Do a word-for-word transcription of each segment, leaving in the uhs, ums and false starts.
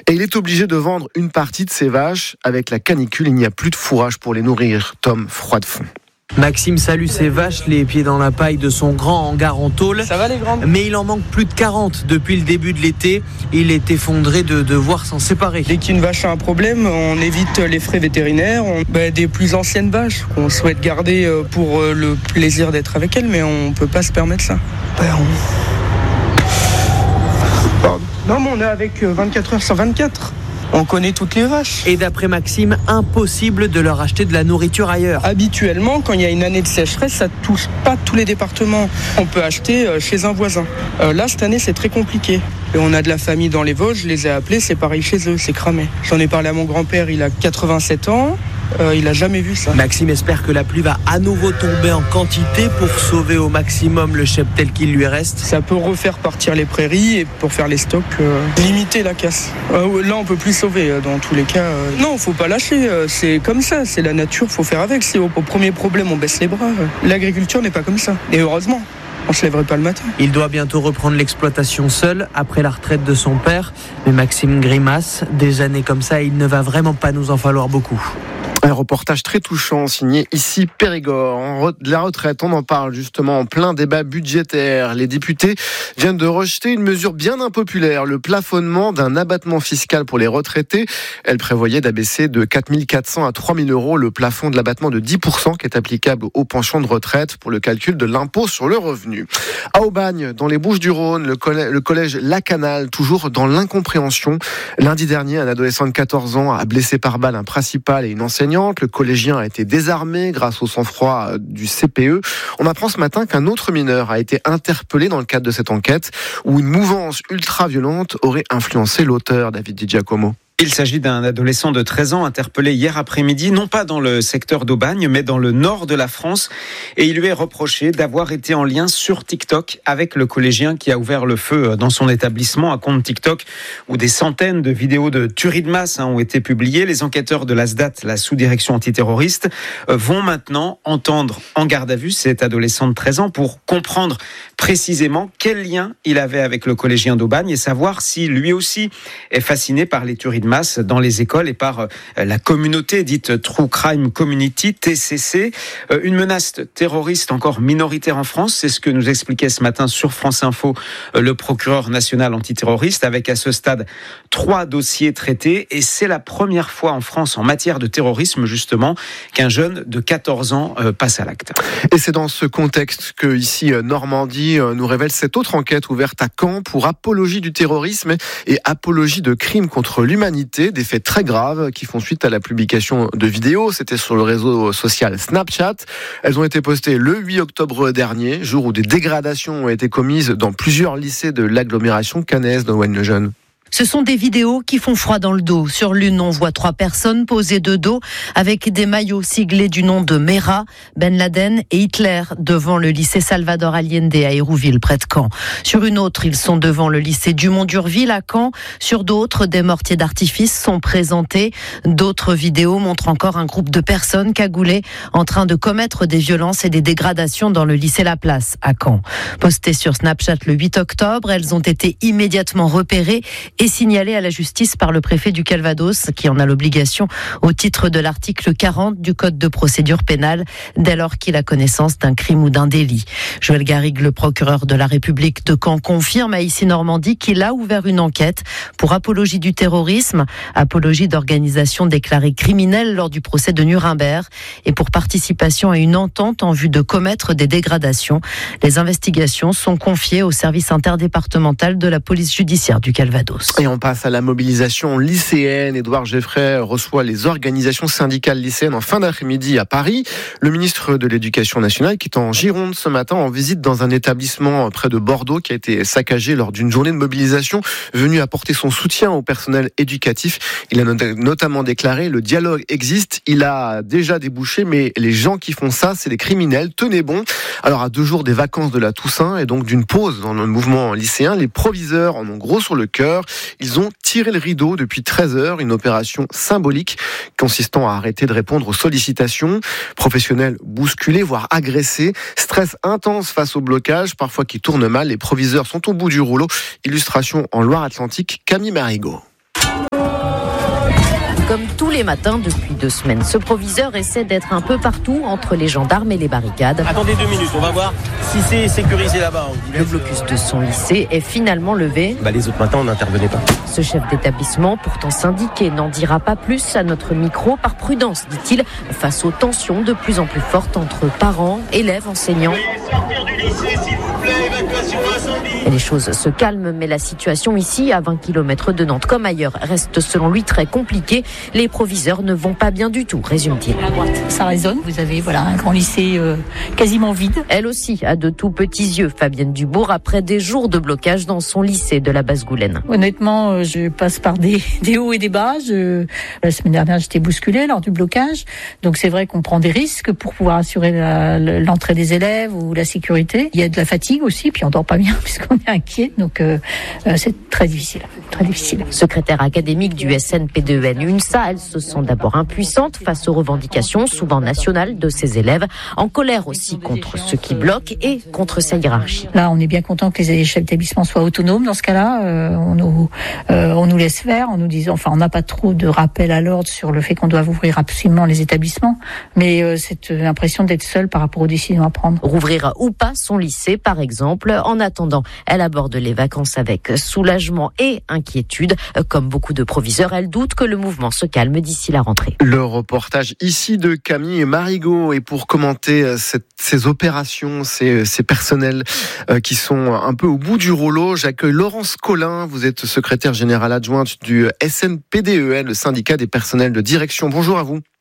Et il est obligé de vendre une partie de ses vaches. Avec la canicule, il n'y a plus de fourrage pour les nourrir. Tom Froidefond. Maxime salue ses vaches, les pieds dans la paille de son grand hangar en tôle. Ça va les grandes ? Mais il en manque plus de quarante depuis le début de l'été. Il est effondré de devoir s'en séparer. Dès qu'une vache a un problème, on évite les frais vétérinaires. On, bah, des plus anciennes vaches qu'on souhaite garder pour le plaisir d'être avec elles, mais on ne peut pas se permettre ça. Bah, on... Pardon. Non, mais on est avec vingt-quatre heures sur vingt-quatre. On connaît toutes les vaches. Et d'après Maxime, impossible de leur acheter de la nourriture ailleurs. Habituellement, quand il y a une année de sécheresse, ça ne touche pas tous les départements. On peut acheter chez un voisin. Euh, là, cette année, c'est très compliqué. Et on a de la famille dans les Vosges, je les ai appelés, c'est pareil chez eux, c'est cramé. J'en ai parlé à mon grand-père, il a quatre-vingt-sept ans. Euh, il a jamais vu ça. Maxime espère que la pluie va à nouveau tomber en quantité pour sauver au maximum le cheptel qu'il lui reste. Ça peut refaire partir les prairies et pour faire les stocks, euh, limiter la casse. Euh, là, on peut plus sauver euh, dans tous les cas. Euh. Non, faut pas lâcher. Euh, c'est comme ça, c'est la nature, faut faire avec. Si au, au premier problème, on baisse les bras. Euh. L'agriculture n'est pas comme ça. Et heureusement. On se lèverait pas le matin. Il doit bientôt reprendre l'exploitation seul après la retraite de son père. Mais Maxime grimace. Des années comme ça, il ne va vraiment pas nous en falloir beaucoup. Un reportage très touchant signé ici Périgord. De la retraite, on en parle justement en plein débat budgétaire. Les députés viennent de rejeter une mesure bien impopulaire, le plafonnement d'un abattement fiscal pour les retraités. Elle prévoyait d'abaisser de quatre mille quatre cents à trois mille euros le plafond de l'abattement de dix pour cent qui est applicable aux pensions de retraite pour le calcul de l'impôt sur le revenu. À Aubagne, dans les Bouches-du-Rhône, le collège, le collège Lacanal, toujours dans l'incompréhension. Lundi dernier, un adolescent de quatorze ans a blessé par balle un principal et une enseignante. Le collégien a été désarmé grâce au sang-froid du C P E. On apprend ce matin qu'un autre mineur a été interpellé dans le cadre de cette enquête où une mouvance ultra-violente aurait influencé l'auteur, David Di Giacomo. Il s'agit d'un adolescent de treize ans interpellé hier après-midi, non pas dans le secteur d'Aubagne, mais dans le nord de la France. Et il lui est reproché d'avoir été en lien sur TikTok avec le collégien qui a ouvert le feu dans son établissement, un compte TikTok où des centaines de vidéos de tueries de masse hein, ont été publiées. Les enquêteurs de l'A S D A T, la sous-direction antiterroriste, vont maintenant entendre en garde à vue cet adolescent de treize ans pour comprendre précisément quel lien il avait avec le collégien d'Aubagne et savoir si lui aussi est fasciné par les tueries de masse dans les écoles et par la communauté dite True Crime Community, T C C. Une menace terroriste encore minoritaire en France, c'est ce que nous expliquait ce matin sur France Info le procureur national antiterroriste, avec à ce stade trois dossiers traités. Et c'est la première fois en France en matière de terrorisme justement qu'un jeune de quatorze ans passe à l'acte. Et c'est dans ce contexte que ici Normandie nous révèle cette autre enquête ouverte à Caen pour apologie du terrorisme et apologie de crimes contre l'humanité. Des faits très graves qui font suite à la publication de vidéos. C'était sur le réseau social Snapchat. Elles ont été postées le huit octobre dernier, jour où des dégradations ont été commises dans plusieurs lycées de l'agglomération caennaise de Noël-le-Jeune. Ce sont des vidéos qui font froid dans le dos. Sur l'une, on voit trois personnes posées de dos avec des maillots siglés du nom de Mera, Ben Laden et Hitler devant le lycée Salvador Allende à Hérouville, près de Caen. Sur une autre, ils sont devant le lycée Dumont-d'Urville à Caen. Sur d'autres, des mortiers d'artifice sont présentés. D'autres vidéos montrent encore un groupe de personnes cagoulées en train de commettre des violences et des dégradations dans le lycée Laplace à Caen. Postées sur Snapchat le huit octobre, elles ont été immédiatement repérées et signalé à la justice par le préfet du Calvados, qui en a l'obligation au titre de l'article quarante du Code de procédure pénale, dès lors qu'il a connaissance d'un crime ou d'un délit. Joël Garrigue, le procureur de la République de Caen, confirme à Ici Normandie qu'il a ouvert une enquête pour apologie du terrorisme, apologie d'organisation déclarée criminelle lors du procès de Nuremberg et pour participation à une entente en vue de commettre des dégradations. Les investigations sont confiées au service interdépartemental de la police judiciaire du Calvados. Et on passe à la mobilisation lycéenne. Édouard Geffray reçoit les organisations syndicales lycéennes en fin d'après-midi à Paris. Le ministre de l'Éducation nationale qui est en Gironde ce matin en visite dans un établissement près de Bordeaux qui a été saccagé lors d'une journée de mobilisation, venu apporter son soutien au personnel éducatif. Il a notamment déclaré « Le dialogue existe, il a déjà débouché, mais les gens qui font ça, c'est des criminels, tenez bon ». Alors à deux jours des vacances de la Toussaint et donc d'une pause dans le mouvement lycéen, les proviseurs en ont gros sur le cœur. Ils ont tiré le rideau depuis treize heures, une opération symbolique consistant à arrêter de répondre aux sollicitations. Professionnels bousculés, voire agressés. Stress intense face au blocage, parfois qui tourne mal. Les proviseurs sont au bout du rouleau. Illustration en Loire-Atlantique, Camille Marigot. Comme tous les matins depuis deux semaines, ce proviseur essaie d'être un peu partout entre les gendarmes et les barricades. Attendez deux minutes, on va voir si c'est sécurisé là-bas. Le blocus de son lycée est finalement levé. Bah, les autres matins, on n'intervenait pas. Ce chef d'établissement, pourtant syndiqué, n'en dira pas plus à notre micro par prudence, dit-il, face aux tensions de plus en plus fortes entre parents, élèves, enseignants. Sortir du lycée, s'il vous plaît, évacuation incendie. Et les choses se calment, mais la situation ici, à vingt kilomètres de Nantes comme ailleurs, reste selon lui très compliquée. Les proviseurs ne vont pas bien du tout, résume-t-il. À droite, ça résonne. Vous avez voilà un grand lycée euh, quasiment vide. Elle aussi a de tout petits yeux, Fabienne Dubourg, après des jours de blocage dans son lycée de la Basse-Goulaine. Honnêtement, euh, je passe par des, des hauts et des bas. Je, la semaine dernière, j'étais bousculée lors du blocage. Donc c'est vrai qu'on prend des risques pour pouvoir assurer la, l'entrée des élèves ou la sécurité. Il y a de la fatigue aussi, puis on dort pas bien puisqu'on est inquiet. Donc euh, euh, c'est très difficile, très difficile. Secrétaire académique du S N P D E N UNSA, elle se sent d'abord impuissante face aux revendications souvent nationales de ses élèves, en colère aussi contre ceux qui bloquent et contre sa hiérarchie. Là, on est bien content que les chefs d'établissement soient autonomes dans ce cas-là. Euh, on, nous, euh, on nous laisse faire en nous disant, enfin, on n'a pas trop de rappel à l'ordre sur le fait qu'on doit ouvrir absolument les établissements, mais euh, cette impression d'être seul par rapport aux décisions à prendre. Rouvrir ou pas son lycée, par exemple. En attendant, elle aborde les vacances avec soulagement et inquiétude. Comme beaucoup de proviseurs, elle doute que le mouvement se calme d'ici la rentrée. Le reportage ici de Camille Marigot. Et pour commenter cette, ces opérations, ces, ces personnels euh, qui sont un peu au bout du rouleau, j'accueille Laurence Collin. Vous êtes secrétaire générale adjointe du S N P D E N, le syndicat des personnels de direction. Bonjour à vous.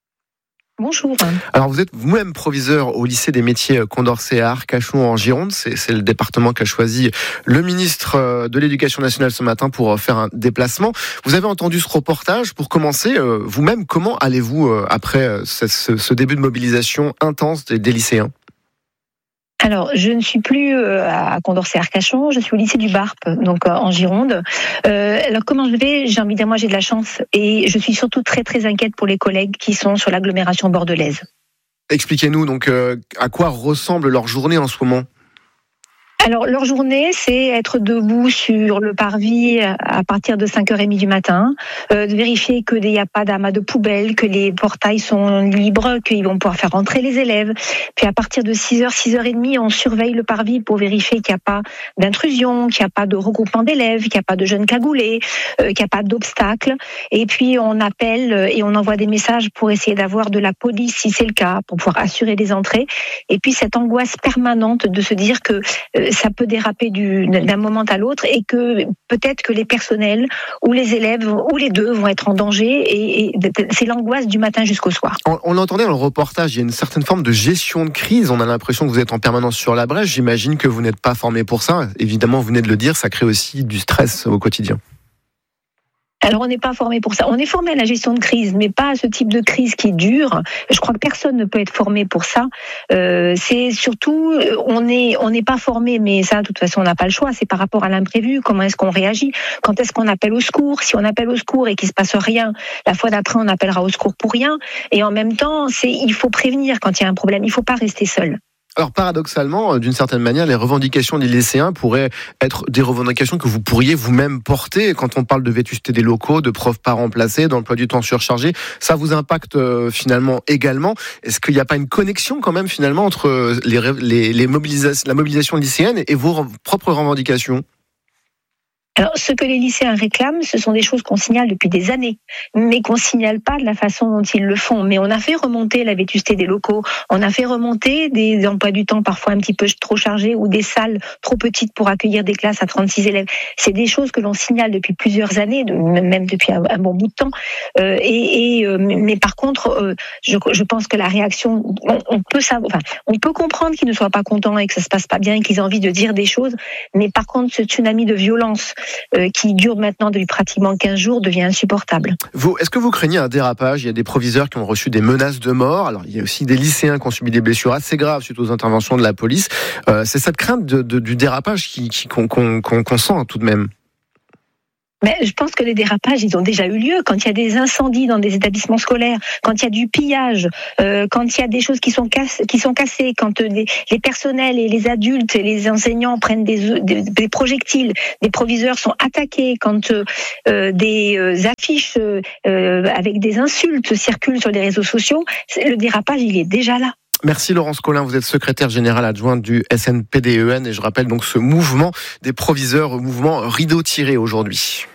Bonjour. Alors vous êtes vous-même proviseur au lycée des métiers Condorcet à Arcachon en Gironde. C'est, c'est le département qu'a choisi le ministre de l'Éducation nationale ce matin pour faire un déplacement. Vous avez entendu ce reportage. Pour commencer, vous-même, comment allez-vous après ce, ce, ce début de mobilisation intense des, des lycéens ? Alors, je ne suis plus à Condorcet-Arcachon, je suis au lycée du Barp, donc en Gironde. Euh, alors, comment je vais ? J'ai envie de dire, moi, j'ai de la chance et je suis surtout très, très inquiète pour les collègues qui sont sur l'agglomération bordelaise. Expliquez-nous donc euh, à quoi ressemble leur journée en ce moment ? Alors, leur journée, c'est être debout sur le parvis à partir de cinq heures trente du matin, euh, de vérifier qu'il n'y a pas d'amas de poubelles, que les portails sont libres, qu'ils vont pouvoir faire rentrer les élèves. Puis à partir de six heures, six heures trente, on surveille le parvis pour vérifier qu'il n'y a pas d'intrusion, qu'il n'y a pas de regroupement d'élèves, qu'il n'y a pas de jeunes cagoulés, euh, qu'il n'y a pas d'obstacles. Et puis on appelle et on envoie des messages pour essayer d'avoir de la police si c'est le cas, pour pouvoir assurer les entrées. Et puis cette angoisse permanente de se dire que euh, ça peut déraper du, d'un moment à l'autre et que peut-être que les personnels ou les élèves ou les deux vont être en danger et, et c'est l'angoisse du matin jusqu'au soir. On, on l'entendait dans le reportage, il y a une certaine forme de gestion de crise. On a l'impression que vous êtes en permanence sur la brèche. J'imagine que vous n'êtes pas formé pour ça. Évidemment, vous venez de le dire, ça crée aussi du stress au quotidien. Alors, on n'est pas formé pour ça. On est formé à la gestion de crise, mais pas à ce type de crise qui dure. Je crois que personne ne peut être formé pour ça. Euh, c'est surtout, on est, on n'est pas formé, mais ça, de toute façon, on n'a pas le choix. C'est par rapport à l'imprévu. Comment est-ce qu'on réagit ? Quand est-ce qu'on appelle au secours ? Si on appelle au secours et qu'il se passe rien, la fois d'après, on appellera au secours pour rien. Et en même temps, c'est, il faut prévenir quand il y a un problème. Il ne faut pas rester seul. Alors paradoxalement, d'une certaine manière, les revendications des lycéens pourraient être des revendications que vous pourriez vous-même porter. Quand on parle de vétusté des locaux, de profs pas remplacés, d'emploi du temps surchargé, ça vous impacte euh, finalement également. Est-ce qu'il n'y a pas une connexion quand même finalement entre les, les, les mobilisations, la mobilisation lycéenne et vos propres revendications ? Alors, ce que les lycéens réclament, ce sont des choses qu'on signale depuis des années, mais qu'on signale pas de la façon dont ils le font. Mais on a fait remonter la vétusté des locaux, on a fait remonter des emplois du temps parfois un petit peu trop chargés ou des salles trop petites pour accueillir des classes à trente-six élèves. C'est des choses que l'on signale depuis plusieurs années, même depuis un, un bon bout de temps. Euh, et, et, mais par contre, euh, je, je pense que la réaction, on, on peut savoir, enfin, on peut comprendre qu'ils ne soient pas contents et que ça se passe pas bien et qu'ils aient envie de dire des choses. Mais par contre, ce tsunami de violence Euh, qui dure maintenant depuis pratiquement quinze jours, devient insupportable. Vous, est-ce que vous craignez un dérapage ? Il y a des proviseurs qui ont reçu des menaces de mort. Alors, il y a aussi des lycéens qui ont subi des blessures assez graves suite aux interventions de la police. Euh, c'est cette crainte de, de, du dérapage qui, qui, qu'on, qu'on, qu'on sent tout de même. Mais je pense que les dérapages, ils ont déjà eu lieu. Quand il y a des incendies dans des établissements scolaires, quand il y a du pillage, euh, quand il y a des choses qui sont, cass- qui sont cassées, quand euh, les, les personnels et les adultes et les enseignants prennent des, des, des projectiles, des proviseurs sont attaqués, quand euh, des euh, affiches euh, avec des insultes circulent sur les réseaux sociaux, le dérapage, il est déjà là. Merci Laurence Collin, vous êtes secrétaire générale adjointe du S N P D E N et je rappelle donc ce mouvement des proviseurs, mouvement rideau tiré aujourd'hui.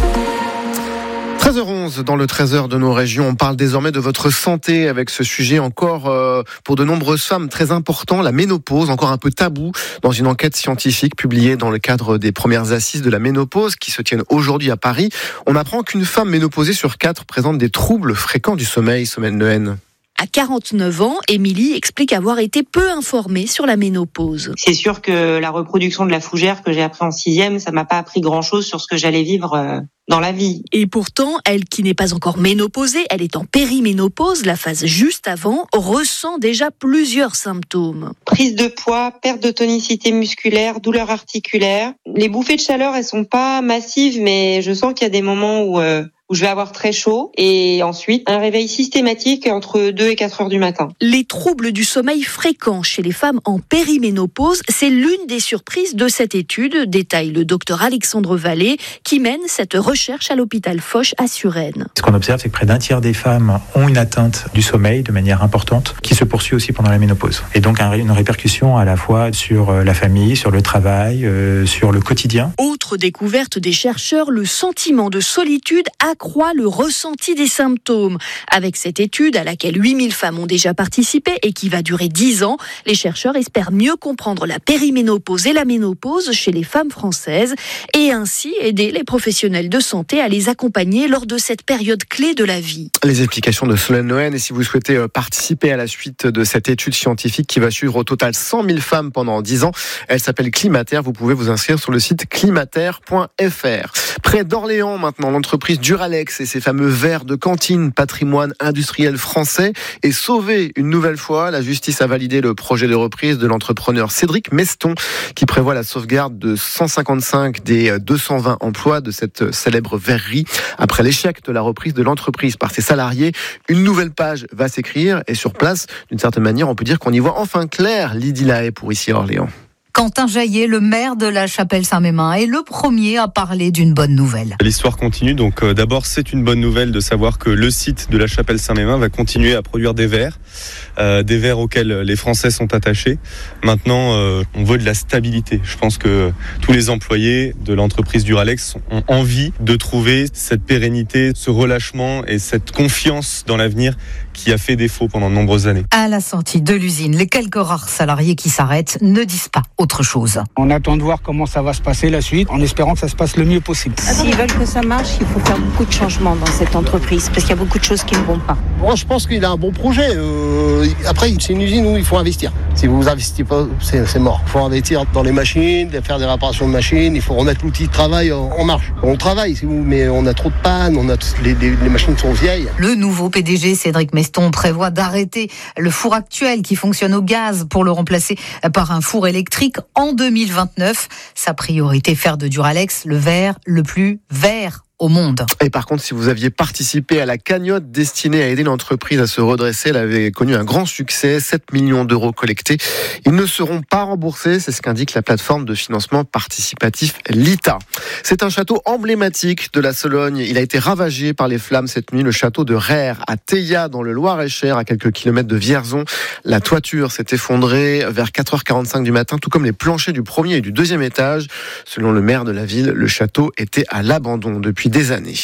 treize heures onze dans le treize heures de nos régions. On parle désormais de votre santé avec ce sujet encore euh, pour de nombreuses femmes très important, la ménopause, encore un peu tabou dans une enquête scientifique publiée dans le cadre des premières assises de la ménopause qui se tiennent aujourd'hui à Paris. On apprend qu'une femme ménopausée sur quatre présente des troubles fréquents du sommeil, Sommeil Lehen. À quarante-neuf ans, Émilie explique avoir été peu informée sur la ménopause. C'est sûr que la reproduction de la fougère que j'ai appris en sixième, ça m'a pas appris grand-chose sur ce que j'allais vivre euh, dans la vie. Et pourtant, elle qui n'est pas encore ménopausée, elle est en périménopause, la phase juste avant, ressent déjà plusieurs symptômes. Prise de poids, perte de tonicité musculaire, douleur articulaire. Les bouffées de chaleur, elles sont pas massives, mais je sens qu'il y a des moments où... Euh, où je vais avoir très chaud et ensuite un réveil systématique entre deux et quatre heures du matin. Les troubles du sommeil fréquents chez les femmes en périménopause, c'est l'une des surprises de cette étude, détaille le docteur Alexandre Vallée, qui mène cette recherche à l'hôpital Foch à Suresnes. Ce qu'on observe, c'est que près d'un tiers des femmes ont une atteinte du sommeil de manière importante, qui se poursuit aussi pendant la ménopause. Et donc une répercussion à la fois sur la famille, sur le travail, euh, sur le quotidien. Autre découverte des chercheurs, le sentiment de solitude accroît le ressenti des symptômes. Avec cette étude à laquelle huit mille femmes ont déjà participé et qui va durer dix ans, les chercheurs espèrent mieux comprendre la périménopause et la ménopause chez les femmes françaises et ainsi aider les professionnels de santé à les accompagner lors de cette période clé de la vie. Les explications de Solène Lehen, et si vous souhaitez participer à la suite de cette étude scientifique qui va suivre au total cent mille femmes pendant dix ans, elle s'appelle Climater, vous pouvez vous inscrire sur le site climater point f r. Près d'Orléans maintenant, l'entreprise Duralex et ses fameux verres de cantine, patrimoine industriel français, est sauvée une nouvelle fois. La justice a validé le projet de reprise de l'entrepreneur Cédric Meston qui prévoit la sauvegarde de cent cinquante-cinq des deux cent vingt emplois de cette célèbre verrerie. Après l'échec de la reprise de l'entreprise par ses salariés, une nouvelle page va s'écrire et sur place, d'une certaine manière, on peut dire qu'on y voit enfin clair. Lydie Lahaye pour ici Orléans. Quentin Jaillet, le maire de la Chapelle-Saint-Mémin, est le premier à parler d'une bonne nouvelle. L'histoire continue, donc euh, d'abord c'est une bonne nouvelle de savoir que le site de la Chapelle-Saint-Mémin va continuer à produire des verres, euh, des verres auxquels les Français sont attachés. Maintenant, euh, on veut de la stabilité. Je pense que tous les employés de l'entreprise Duralex ont envie de trouver cette pérennité, ce relâchement et cette confiance dans l'avenir qui a fait défaut pendant de nombreuses années. À la sortie de l'usine, les quelques rares salariés qui s'arrêtent ne disent pas autre chose. On attend de voir comment ça va se passer la suite, en espérant que ça se passe le mieux possible. S'ils veulent que ça marche, il faut faire beaucoup de changements dans cette entreprise, parce qu'il y a beaucoup de choses qui ne vont pas. Moi, je pense qu'il a un bon projet. Euh, après, c'est une usine où il faut investir. Si vous investissez pas, c'est, c'est mort. Il faut investir dans les machines, faire des réparations de machines, il faut remettre l'outil de travail en, en marche. On travaille, si vous, mais on a trop de pannes, on a les, les, les machines sont vieilles. Le nouveau P D G, Cédric Meston, prévoit d'arrêter le four actuel qui fonctionne au gaz pour le remplacer par un four électrique en deux mille vingt-neuf. Sa priorité, faire de Duralex le verre le plus vert au monde. Et par contre, si vous aviez participé à la cagnotte destinée à aider l'entreprise à se redresser, elle avait connu un grand succès, sept millions d'euros collectés. Ils ne seront pas remboursés, c'est ce qu'indique la plateforme de financement participatif Lita. C'est un château emblématique de la Sologne. Il a été ravagé par les flammes cette nuit, le château de Rères à Theillat dans le Loir-et-Cher, à quelques kilomètres de Vierzon. La toiture s'est effondrée vers quatre heures quarante-cinq du matin, tout comme les planchers du premier et du deuxième étage. Selon le maire de la ville, le château était à l'abandon depuis des années.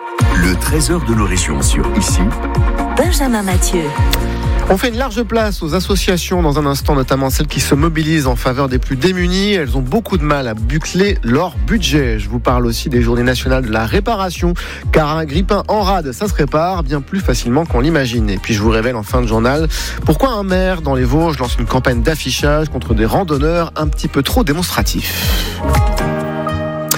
Le treize heures de nos régions sur ici, Benjamin Mathieu. On fait une large place aux associations dans un instant, notamment celles qui se mobilisent en faveur des plus démunis. Elles ont beaucoup de mal à boucler leur budget. Je vous parle aussi des journées nationales de la réparation, car un grippin en rade, ça se répare bien plus facilement qu'on l'imagine. Et puis je vous révèle en fin de journal pourquoi un maire dans les Vosges lance une campagne d'affichage contre des randonneurs un petit peu trop démonstratifs.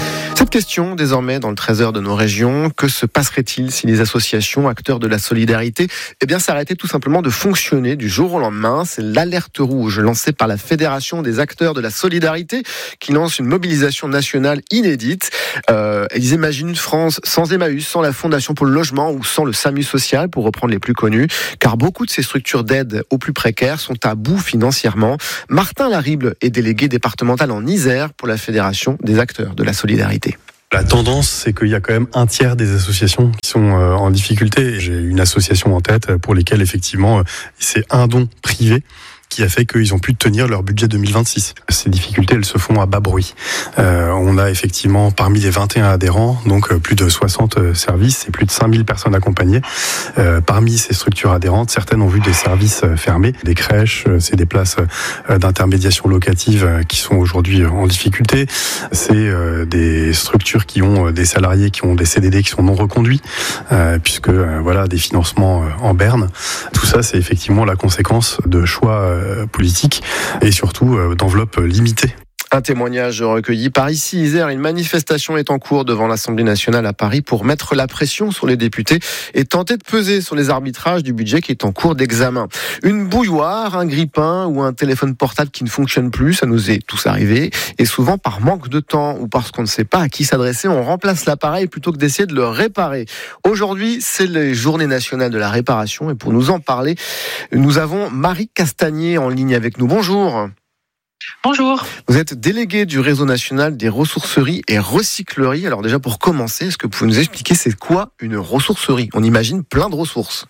question désormais dans le Trésor de nos régions. Que se passerait-il si les associations, acteurs de la solidarité, eh bien, s'arrêtaient tout simplement de fonctionner du jour au lendemain? C'est l'alerte rouge lancée par la Fédération des acteurs de la solidarité qui lance une mobilisation nationale inédite. Euh, ils imaginent une France sans Emmaüs, sans la Fondation pour le logement ou sans le SAMU social, pour reprendre les plus connus, car beaucoup de ces structures d'aide aux plus précaires sont à bout financièrement. Martin Larible est délégué départemental en Isère pour la Fédération des acteurs de la solidarité. La tendance, c'est qu'il y a quand même un tiers des associations qui sont en difficulté. J'ai une association en tête pour lesquelles, effectivement, c'est un don privé qui a fait qu'ils ont pu tenir leur budget deux mille vingt-six. Ces difficultés, elles se font à bas bruit. Euh, on a effectivement, parmi les vingt et un adhérents, donc plus de soixante services et plus de cinq mille personnes accompagnées. Euh, parmi ces structures adhérentes, certaines ont vu des services fermés, des crèches, c'est des places d'intermédiation locative qui sont aujourd'hui en difficulté. C'est euh, des structures qui ont des salariés qui ont des C D D qui sont non reconduits, euh, puisque euh, voilà, des financements en berne. Tout ça, c'est effectivement la conséquence de choix politique et surtout euh, d'enveloppe limitée. Un témoignage recueilli par ici Isère. Une manifestation est en cours devant l'Assemblée nationale à Paris pour mettre la pression sur les députés et tenter de peser sur les arbitrages du budget qui est en cours d'examen. Une bouilloire, un grille-pain ou un téléphone portable qui ne fonctionne plus, ça nous est tous arrivé. Et souvent par manque de temps ou parce qu'on ne sait pas à qui s'adresser, on remplace l'appareil plutôt que d'essayer de le réparer. Aujourd'hui, c'est les Journées nationales de la réparation et pour nous en parler, nous avons Marie Castagnier en ligne avec nous. Bonjour. Bonjour. Vous êtes déléguée du réseau national des ressourceries et recycleries. Alors déjà pour commencer, est-ce que vous pouvez nous expliquer c'est quoi une ressourcerie? On imagine plein de ressources.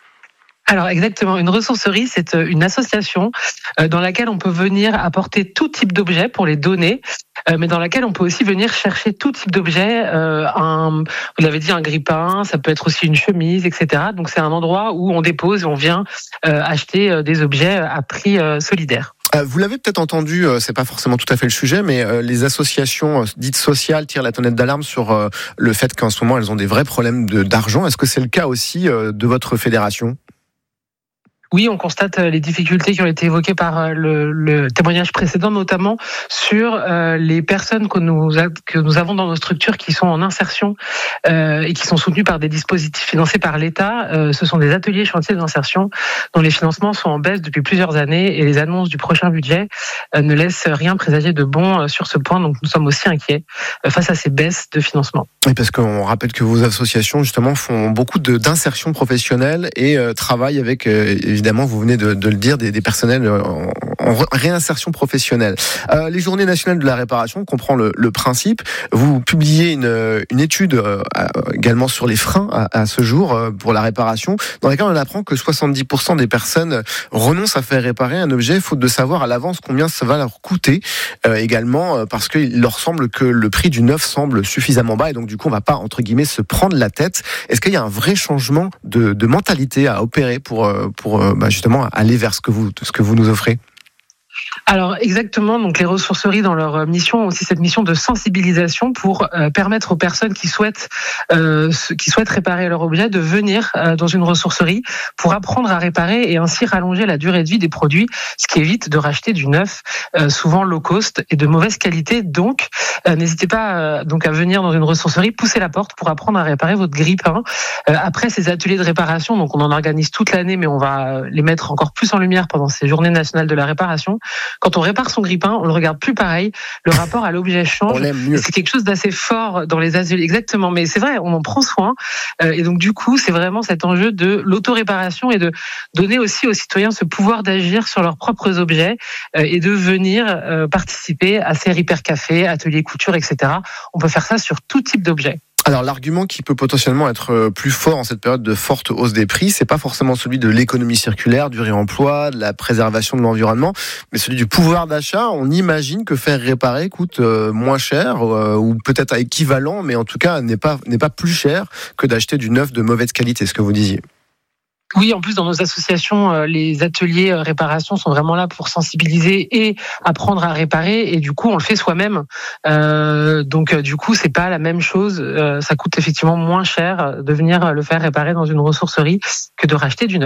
Alors exactement, une ressourcerie, c'est une association dans laquelle on peut venir apporter tout type d'objets pour les donner, mais dans laquelle on peut aussi venir chercher tout type d'objets. Un, vous l'avez dit, un grille-pain, ça peut être aussi une chemise, et cetera. Donc c'est un endroit où on dépose et on vient acheter des objets à prix solidaire. Vous l'avez peut-être entendu, c'est pas forcément tout à fait le sujet, mais les associations dites sociales tirent la sonnette d'alarme sur le fait qu'en ce moment elles ont des vrais problèmes de, d'argent. Est-ce que c'est le cas aussi de votre fédération ? Oui, on constate les difficultés qui ont été évoquées par le, le témoignage précédent, notamment sur euh, les personnes que nous, a, que nous avons dans nos structures qui sont en insertion euh, et qui sont soutenues par des dispositifs financés par l'État. Euh, ce sont des ateliers chantiers d'insertion dont les financements sont en baisse depuis plusieurs années et les annonces du prochain budget euh, ne laissent rien présager de bon euh, sur ce point. Donc nous sommes aussi inquiets euh, face à ces baisses de financement. Oui, parce qu'on rappelle que vos associations justement font beaucoup de, d'insertion professionnelle et euh, travaillent avec euh, évidemment, vous venez de, de le dire, des, des personnels en, en réinsertion professionnelle. Euh, les Journées nationales de la réparation, on comprend le, le principe. Vous publiez une, une étude euh, également sur les freins à, à ce jour euh, pour la réparation, dans laquelle on apprend que soixante-dix pour cent des personnes renoncent à faire réparer un objet faute de savoir à l'avance combien ça va leur coûter. Euh, également euh, parce qu'il leur semble que le prix du neuf semble suffisamment bas et donc du coup on va pas entre guillemets se prendre la tête. Est-ce qu'il y a un vrai changement de, de mentalité à opérer pour pour bah, justement aller vers ce que vous ce que vous nous offrez? Alors exactement, donc les ressourceries dans leur mission ont aussi cette mission de sensibilisation pour euh, permettre aux personnes qui souhaitent euh, qui souhaitent réparer leur objet de venir euh, dans une ressourcerie pour apprendre à réparer et ainsi rallonger la durée de vie des produits, ce qui évite de racheter du neuf, euh, souvent low cost et de mauvaise qualité. Donc euh, n'hésitez pas euh, donc à venir dans une ressourcerie, pousser la porte pour apprendre à réparer votre grille-pain. Euh, après ces ateliers de réparation, donc on en organise toute l'année, mais on va les mettre encore plus en lumière pendant ces Journées nationales de la réparation. Quand on répare son grille-pain, on le regarde plus pareil. Le rapport à l'objet change. C'est quelque chose d'assez fort dans les ateliers. Exactement. Mais c'est vrai, on en prend soin. Euh, et donc, du coup, c'est vraiment cet enjeu de l'auto-réparation et de donner aussi aux citoyens ce pouvoir d'agir sur leurs propres objets euh, et de venir euh, participer à ces repair cafés, ateliers couture, et cetera. On peut faire ça sur tout type d'objet. Alors l'argument qui peut potentiellement être plus fort en cette période de forte hausse des prix, c'est pas forcément celui de l'économie circulaire, du réemploi, de la préservation de l'environnement, mais celui du pouvoir d'achat. On imagine que faire réparer coûte moins cher ou peut-être équivalent, mais en tout cas n'est pas n'est pas plus cher que d'acheter du neuf de mauvaise qualité, ce que vous disiez. Oui, en plus, dans nos associations, les ateliers réparation sont vraiment là pour sensibiliser et apprendre à réparer. Et du coup, on le fait soi-même. Euh, donc, du coup, c'est pas la même chose. Euh, ça coûte effectivement moins cher de venir le faire réparer dans une ressourcerie que de racheter du neuf.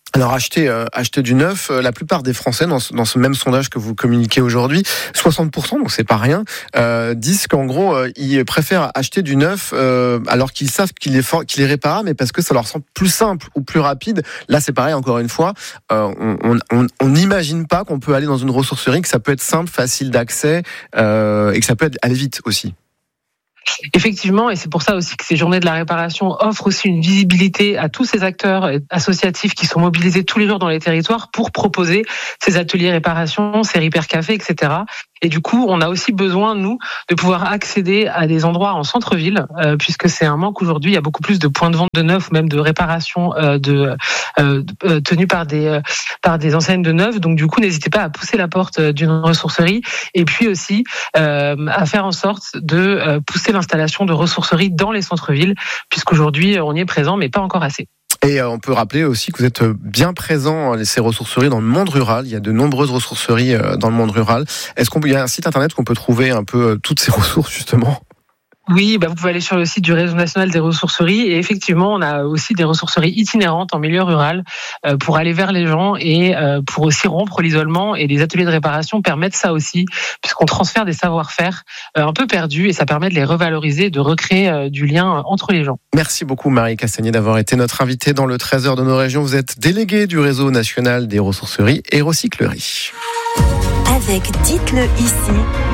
Alors acheter euh, acheter du neuf, euh, la plupart des Français dans ce, dans ce même sondage que vous communiquez aujourd'hui, soixante pour cent, donc c'est pas rien, euh, disent qu'en gros euh, ils préfèrent acheter du neuf euh, alors qu'ils savent qu'il est fort, qu'il est réparable, mais parce que ça leur semble plus simple ou plus rapide. Là c'est pareil, encore une fois, euh, on on on n'imagine pas qu'on peut aller dans une ressourcerie, que ça peut être simple, facile d'accès euh, et que ça peut aller vite aussi. Effectivement, et c'est pour ça aussi que ces journées de la réparation offrent aussi une visibilité à tous ces acteurs associatifs qui sont mobilisés tous les jours dans les territoires pour proposer ces ateliers réparation, ces repair cafés, et cetera. Et du coup, on a aussi besoin, nous, de pouvoir accéder à des endroits en centre-ville, euh, puisque c'est un manque aujourd'hui. Il y a beaucoup plus de points de vente de neuf ou même de réparation euh, de, euh, euh, tenus par des, euh, par des enseignes de neuf. Donc du coup, n'hésitez pas à pousser la porte d'une ressourcerie et puis aussi euh, à faire en sorte de euh, pousser l'installation de ressourceries dans les centres-villes, puisqu'aujourd'hui, on y est présent, mais pas encore assez. Et on peut rappeler aussi que vous êtes bien présent, ces ressourceries, dans le monde rural. Il y a de nombreuses ressourceries dans le monde rural. Est-ce qu'il y a un site internet où on peut trouver un peu toutes ces ressources, justement ? Oui, bah vous pouvez aller sur le site du Réseau national des ressourceries et effectivement, on a aussi des ressourceries itinérantes en milieu rural euh, pour aller vers les gens et euh, pour aussi rompre l'isolement, et les ateliers de réparation permettent ça aussi, puisqu'on transfère des savoir-faire euh, un peu perdus et ça permet de les revaloriser, de recréer euh, du lien entre les gens. Merci beaucoup Marie Castagnier d'avoir été notre invitée dans le treize heures de nos régions. Vous êtes déléguée du Réseau national des ressourceries et recycleries. Avec Dites-le ici.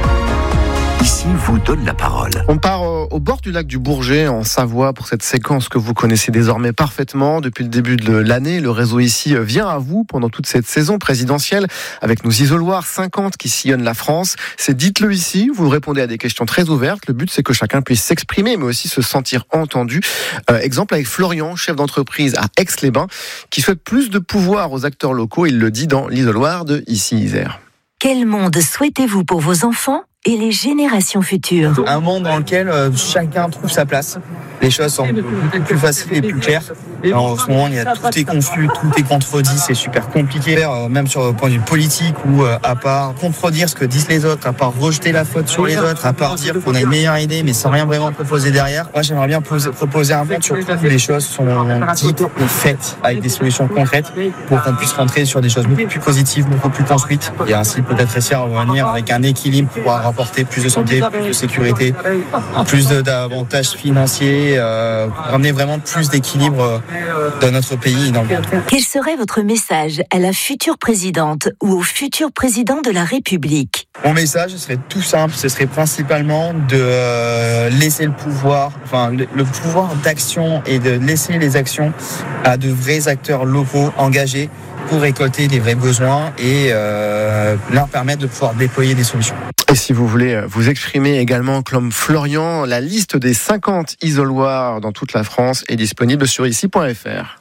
Ici vous donne la parole. On part au bord du lac du Bourget, en Savoie, pour cette séquence que vous connaissez désormais parfaitement. Depuis le début de l'année, le réseau ici vient à vous pendant toute cette saison présidentielle, avec nos isoloirs cinquante qui sillonnent la France. C'est Dites-le ici, vous répondez à des questions très ouvertes. Le but, c'est que chacun puisse s'exprimer, mais aussi se sentir entendu. Euh, exemple avec Florian, chef d'entreprise à Aix-les-Bains, qui souhaite plus de pouvoir aux acteurs locaux. Il le dit dans l'isoloir de Ici Isère. Quel monde souhaitez-vous pour vos enfants et les générations futures? Un monde dans lequel euh, chacun trouve sa place. Les choses sont plus faciles et plus claires. Alors, en ce moment, il y a, tout est confus, tout est contredit, c'est super compliqué. Euh, même sur le point de vue politique, où euh, à part contredire ce que disent les autres, à part rejeter la faute sur les autres, à part dire qu'on a une meilleure idée, mais sans rien vraiment proposer derrière. Moi, j'aimerais bien poser, proposer un monde sur où les choses sont dites et faites avec des solutions concrètes pour qu'on puisse rentrer sur des choses beaucoup plus positives, beaucoup plus construites. Et ainsi peut-être réussir à revenir avec un équilibre pour pouvoir apporter plus de santé, plus de sécurité, plus de, d'avantages financiers, euh, ramener vraiment plus d'équilibre dans notre pays et dans le monde. Quel serait votre message à la future présidente ou au futur président de la République? Mon message, ce serait tout simple, ce serait principalement de euh, laisser le pouvoir, enfin le, le pouvoir d'action et de laisser les actions à de vrais acteurs locaux engagés pour récolter des vrais besoins et euh, leur permettre de pouvoir déployer des solutions. Et si vous voulez vous exprimer également comme Florian, la liste des cinquante isoloirs dans toute la France est disponible sur ici point f r.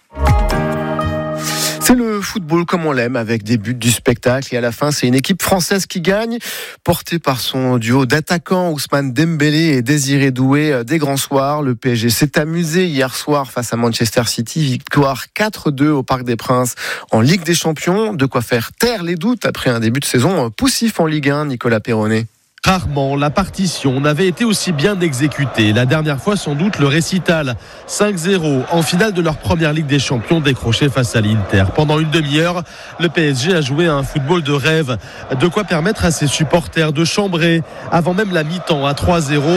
C'est le football comme on l'aime, avec des buts, du spectacle, et à la fin c'est une équipe française qui gagne, portée par son duo d'attaquants Ousmane Dembélé et Désiré Doué. Des grands soirs, le P S G s'est amusé hier soir face à Manchester City, victoire quatre deux au Parc des Princes en Ligue des Champions, de quoi faire taire les doutes après un début de saison poussif en Ligue un. Nicolas Perronnet. Rarement la partition n'avait été aussi bien exécutée. La dernière fois, sans doute, le récital cinq zéro en finale de leur première Ligue des Champions décrochée face à l'Inter. Pendant une demi-heure, le P S G a joué à un football de rêve, de quoi permettre à ses supporters de chambrer avant même la mi-temps à trois zéro.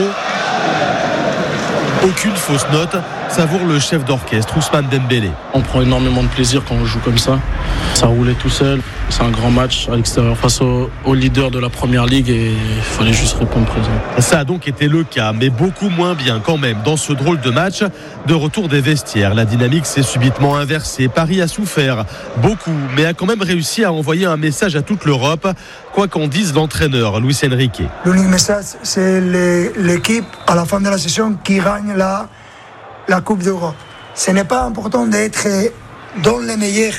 Aucune fausse note, savoure le chef d'orchestre Ousmane Dembélé. On prend énormément de plaisir quand on joue comme ça. Ça roulait tout seul. C'est un grand match à l'extérieur face au, au leader de la première ligue et il fallait juste répondre présent. Ça a donc été le cas, mais beaucoup moins bien quand même dans ce drôle de match. De retour des vestiaires, la dynamique s'est subitement inversée. Paris a souffert beaucoup, mais a quand même réussi à envoyer un message à toute l'Europe, quoi qu'en dise l'entraîneur Luis Enrique. L'unique message, c'est l'équipe à la fin de la saison qui gagne la, la Coupe d'Europe. Ce n'est pas important d'être dans les meilleurs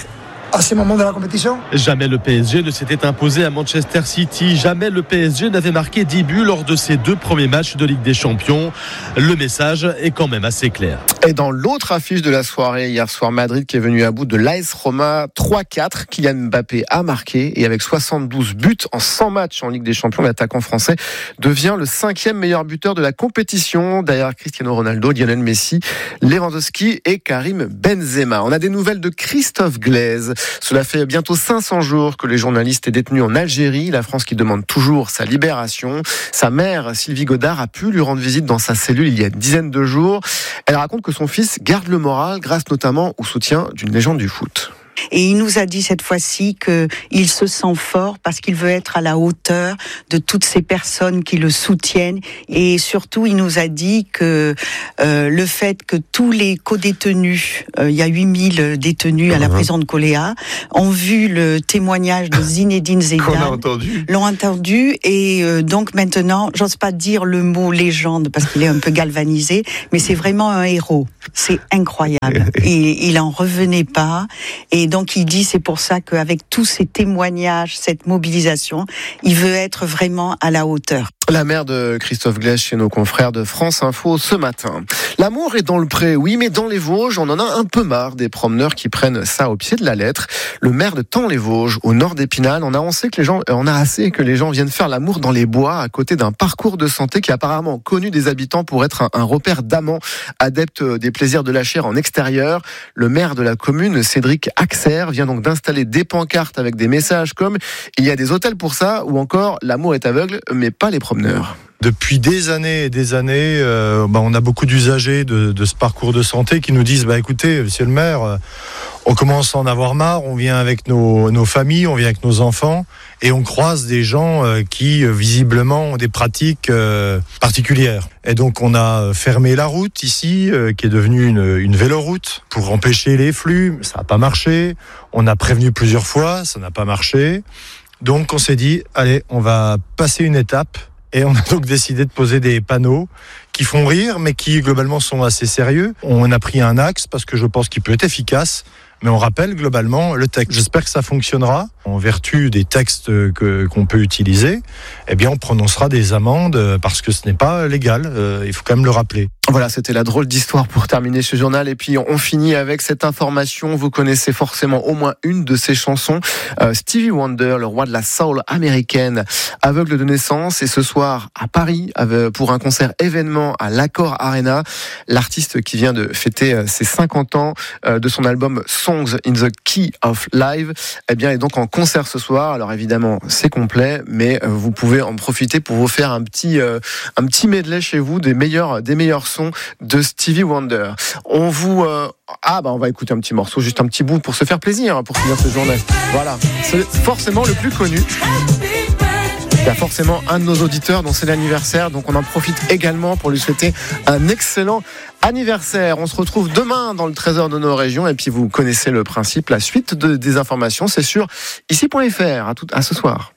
à ce moment de la compétition. Jamais le P S G ne s'était imposé à Manchester City. Jamais le P S G n'avait marqué dix buts lors de ses deux premiers matchs de Ligue des Champions. Le message est quand même assez clair. Et dans l'autre affiche de la soirée, hier soir, Madrid qui est venu à bout de l'A S Roma trois quatre. Kylian Mbappé a marqué et avec soixante-douze buts en cent matchs en Ligue des Champions, l'attaquant français devient le cinquième meilleur buteur de la compétition derrière Cristiano Ronaldo, Lionel Messi, Lewandowski et Karim Benzema. On a des nouvelles de Christophe Glaise. Cela fait bientôt cinq cents jours que les journalistes est détenu en Algérie. La France qui demande toujours sa libération. Sa mère, Sylvie Godard, a pu lui rendre visite dans sa cellule il y a une dizaine de jours. Elle raconte que son fils garde le moral grâce notamment au soutien d'une légende du foot. Et il nous a dit cette fois-ci qu'il se sent fort parce qu'il veut être à la hauteur de toutes ces personnes qui le soutiennent. Et surtout, il nous a dit que euh, le fait que tous les co-détenus, euh, il y a huit mille détenus à la prison de Coléa, ont vu le témoignage de Zinedine Zidane. Qu'on a entendu. L'ont entendu. Et euh, donc maintenant, j'ose pas dire le mot légende parce qu'il est un peu galvanisé, mais c'est vraiment un héros. C'est incroyable. Et il en revenait pas. Et donc il dit, c'est pour ça qu'avec tous ces témoignages, cette mobilisation, il veut être vraiment à la hauteur. La mère de Christophe Glaise chez nos confrères de France Info ce matin. L'amour est dans le pré, oui, mais dans les Vosges, on en a un peu marre des promeneurs qui prennent ça au pied de la lettre. Le maire de Thaon-les-Vosges, au nord d'Épinal, on a assez que les gens, on a assez que les gens viennent faire l'amour dans les bois, à côté d'un parcours de santé qui est apparemment connu des habitants pour être un, un repère d'amants adeptes des plaisirs de la chair en extérieur. Le maire de la commune, Cédric Axer, vient donc d'installer des pancartes avec des messages comme « Il y a des hôtels pour ça » ou encore « L'amour est aveugle, mais pas les promeneurs ». Depuis des années et des années, euh, bah, on a beaucoup d'usagers de, de ce parcours de santé qui nous disent bah, « Écoutez, monsieur le maire, euh, on commence à en avoir marre, on vient avec nos, nos familles, on vient avec nos enfants et on croise des gens euh, qui, euh, visiblement, ont des pratiques euh, particulières. » Et donc, on a fermé la route ici, euh, qui est devenue une, une véloroute, pour empêcher les flux. Ça n'a pas marché. On a prévenu plusieurs fois, ça n'a pas marché. Donc, on s'est dit, allez, on va passer une étape. Et on a donc décidé de poser des panneaux qui font rire, mais qui globalement sont assez sérieux. On a pris un axe parce que je pense qu'il peut être efficace, mais on rappelle globalement le texte. J'espère que ça fonctionnera. En vertu des textes que, qu'on peut utiliser, eh bien on prononcera des amendes parce que ce n'est pas légal. Euh, il faut quand même le rappeler. Voilà, c'était la drôle d'histoire pour terminer ce journal. Et puis on finit avec cette information. Vous connaissez forcément au moins une de ses chansons. Euh, Stevie Wonder, le roi de la soul américaine, aveugle de naissance. Et ce soir à Paris, pour un concert événement à l'Accor Arena, l'artiste qui vient de fêter ses cinquante ans de son album Songs in the Key of Life, eh bien est donc en concert ce soir. Alors évidemment, c'est complet, mais vous pouvez en profiter pour vous faire un petit euh, un petit medley chez vous des meilleurs des meilleurs sons de Stevie Wonder. On vous euh, ah bah on va écouter un petit morceau, juste un petit bout pour se faire plaisir, pour finir ce journal. Voilà, c'est forcément le plus connu. Il y a forcément un de nos auditeurs dont c'est l'anniversaire, donc on en profite également pour lui souhaiter un excellent anniversaire. On se retrouve demain dans le Trésor de nos régions, et puis vous connaissez le principe, la suite de, des informations, c'est sur ici point f r. À, tout, à ce soir.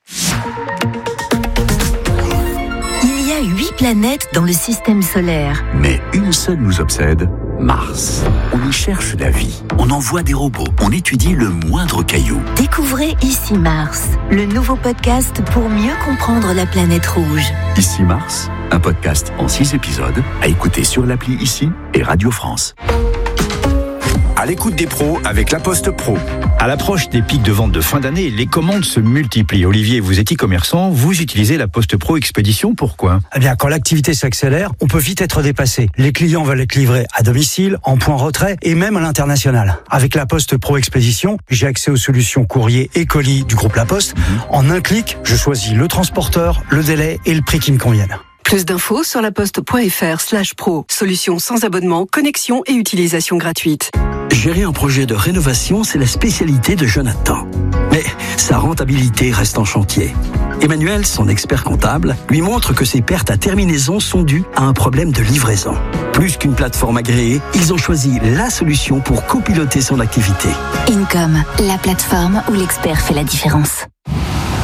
Il y a huit planètes dans le système solaire. Mais une seule nous obsède, Mars. On y cherche la vie, on envoie des robots, on étudie le moindre caillou. Découvrez Ici Mars, le nouveau podcast pour mieux comprendre la planète rouge. Ici Mars, un podcast en six épisodes à écouter sur l'appli Ici et Radio France. À l'écoute des pros avec La Poste Pro. À l'approche des pics de vente de fin d'année, les commandes se multiplient. Olivier, vous êtes e-commerçant, vous utilisez La Poste Pro Expédition, pourquoi ? Eh bien, quand l'activité s'accélère, on peut vite être dépassé. Les clients veulent être livrés à domicile, en point retrait et même à l'international. Avec La Poste Pro Expédition, j'ai accès aux solutions courrier et colis du groupe La Poste. Mmh. En un clic, je choisis le transporteur, le délai et le prix qui me conviennent. Plus d'infos sur laposte.fr slash pro. Solution sans abonnement, connexion et utilisation gratuite. Gérer un projet de rénovation, c'est la spécialité de Jonathan. Mais sa rentabilité reste en chantier. Emmanuel, son expert comptable, lui montre que ses pertes à terminaison sont dues à un problème de livraison. Plus qu'une plateforme agréée, ils ont choisi la solution pour copiloter son activité. Income, la plateforme où l'expert fait la différence.